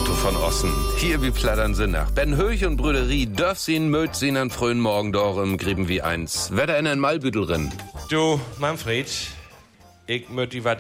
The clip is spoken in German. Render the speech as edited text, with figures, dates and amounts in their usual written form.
Otto von Ossen. Hier wie plattern sie nach. Ben Höch und Brüderie dörf sien möt sien an frühen Morgen dor im Grieben wie eins. Wetter in ein Malbüttel rin. Du, Manfred, ich möchte wat